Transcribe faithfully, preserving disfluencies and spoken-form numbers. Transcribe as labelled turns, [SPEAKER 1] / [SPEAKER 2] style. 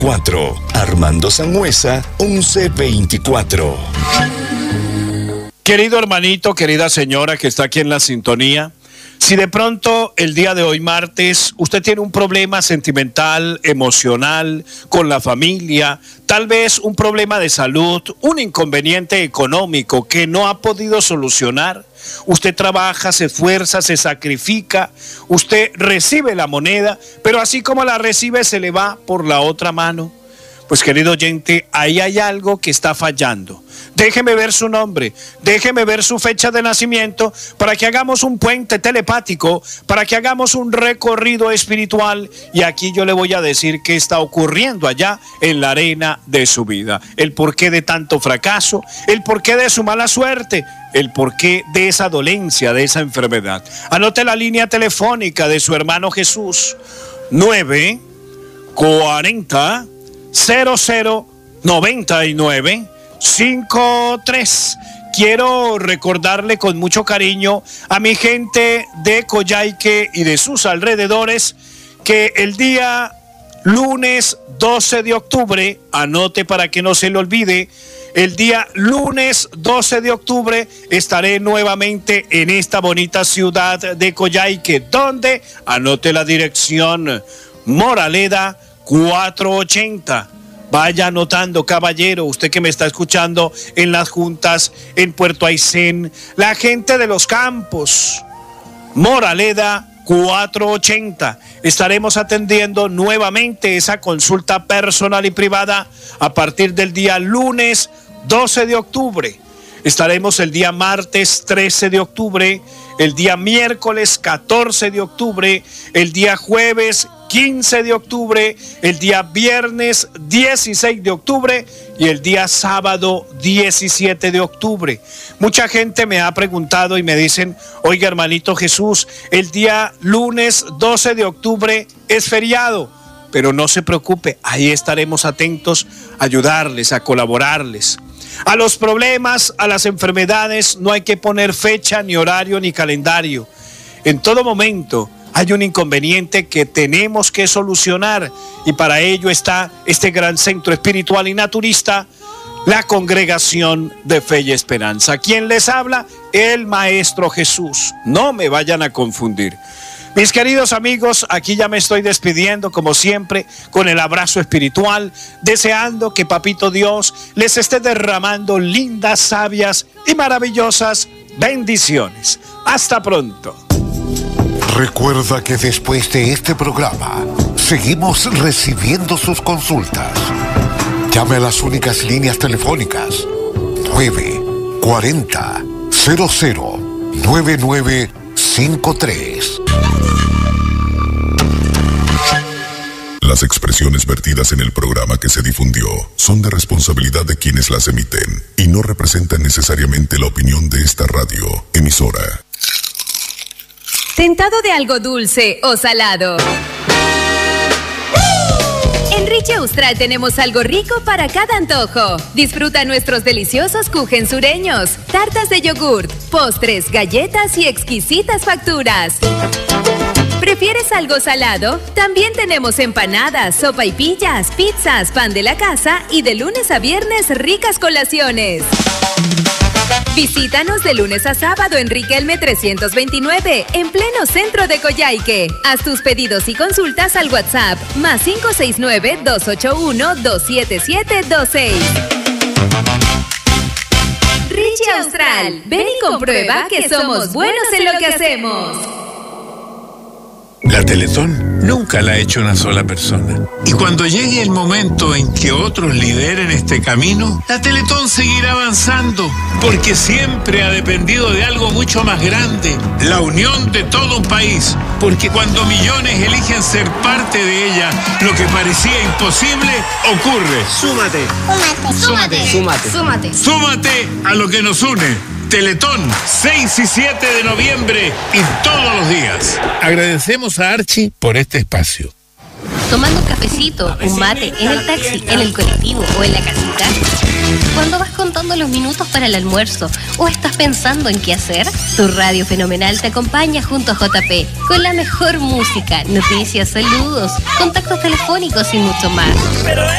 [SPEAKER 1] cuatro. Armando Sangüesa, once veinticuatro.
[SPEAKER 2] Querido hermanito, querida señora que está aquí en la sintonía, si de pronto el día de hoy martes usted tiene un problema sentimental, emocional, con la familia, tal vez un problema de salud, un inconveniente económico que no ha podido solucionar, usted trabaja, se esfuerza, se sacrifica, usted recibe la moneda, pero así como la recibe se le va por la otra mano. Pues querido oyente, ahí hay algo que está fallando. Déjeme ver su nombre, déjeme ver su fecha de nacimiento para que hagamos un puente telepático, para que hagamos un recorrido espiritual y aquí yo le voy a decir qué está ocurriendo allá en la arena de su vida. El porqué de tanto fracaso, el porqué de su mala suerte, el porqué de esa dolencia, de esa enfermedad. Anote la línea telefónica de su hermano Jesús, nueve cuarenta cero cero noventa y nueve cincuenta y tres. Quiero recordarle con mucho cariño a mi gente de Coyhaique y de sus alrededores que el día lunes doce de octubre, anote para que no se le olvide, el día lunes doce de octubre estaré nuevamente en esta bonita ciudad de Coyhaique, donde, anote la dirección, Moraleda cuatrocientos ochenta. Vaya anotando, caballero, usted que me está escuchando en las juntas, en Puerto Aysén, la gente de los campos, Moraleda cuatrocientos ochenta. Estaremos atendiendo nuevamente esa consulta personal y privada a partir del día lunes doce de octubre. Estaremos el día martes trece de octubre, el día miércoles catorce de octubre, el día jueves quince de octubre, el día viernes dieciséis de octubre y el día sábado diecisiete de octubre. Mucha gente me ha preguntado y me dicen, oiga hermanito Jesús, el día lunes doce de octubre es feriado, pero no se preocupe, ahí estaremos atentos a ayudarles, a colaborarles. A los problemas, a las enfermedades no hay que poner fecha, ni horario, ni calendario. En todo momento hay un inconveniente que tenemos que solucionar y para ello está este gran centro espiritual y naturista, la Congregación de Fe y Esperanza. ¿Quién les habla? El Maestro Jesús. No me vayan a confundir. Mis queridos amigos, aquí ya me estoy despidiendo como siempre con el abrazo espiritual, deseando que Papito Dios les esté derramando lindas, sabias y maravillosas bendiciones. Hasta pronto.
[SPEAKER 3] Recuerda que después de este programa seguimos recibiendo sus consultas. Llame a las únicas líneas telefónicas nueve cuarenta cero cero nueve nueve cinco tres.
[SPEAKER 4] Las expresiones vertidas en el programa que se difundió son de responsabilidad de quienes las emiten y no representan necesariamente la opinión de esta radio emisora.
[SPEAKER 5] ¿Tentado de algo dulce o salado? En Richie Austral tenemos algo rico para cada antojo. Disfruta nuestros deliciosos kuchen sureños, tartas de yogurt, postres, galletas y exquisitas facturas. ¿Prefieres algo salado? También tenemos empanadas, sopaipillas, pizzas, pan de la casa y de lunes a viernes ricas colaciones. Visítanos de lunes a sábado en Riquelme trescientos veintinueve, en pleno centro de Coyhaique. Haz tus pedidos y consultas al WhatsApp más cinco seis nueve, dos ocho uno, dos siete siete dos seis. Richie Austral, ven y comprueba que somos buenos en lo que hacemos.
[SPEAKER 6] La Teletón nunca la ha hecho una sola persona. Y cuando llegue el momento en que otros lideren este camino, la Teletón seguirá avanzando, porque siempre ha dependido de algo mucho más grande, la unión de todo un país. Porque cuando millones eligen ser parte de ella, lo que parecía imposible ocurre.
[SPEAKER 7] Súmate. Súmate. Súmate. Súmate.
[SPEAKER 6] Súmate a lo que nos une. Teletón, seis y siete de noviembre y todos los días. Agradecemos a Archie por este espacio.
[SPEAKER 8] tomando un cafecito, un mate, en el taxi, en el colectivo o en la casita. Cuando vas contando los minutos para el almuerzo o estás pensando en qué hacer, tu radio fenomenal te acompaña junto a J P con la mejor música, noticias, saludos, contactos telefónicos y mucho más.